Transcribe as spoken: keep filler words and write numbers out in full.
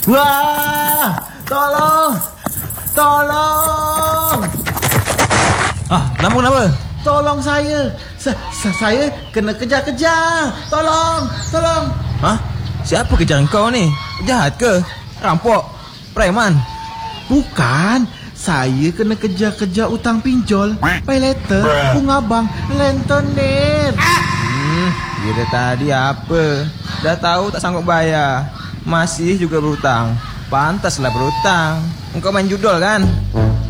Wah, tolong, tolong. Ah, kenapa kenapa? Tolong saya. Sa sa saya kena kejar-kejar. Tolong, tolong. Hah? Siapa kejar engkau ni? Jahat ke? Rampok? Preman? Bukan. Saya kena kejar-kejar utang pinjol. Pay letter, bunga bank, rentenir. Hmm, dia dah tadi apa? Dah tahu tak sanggup bayar. Masih juga berhutang. Pantaslah berhutang. Engkau main judol kan?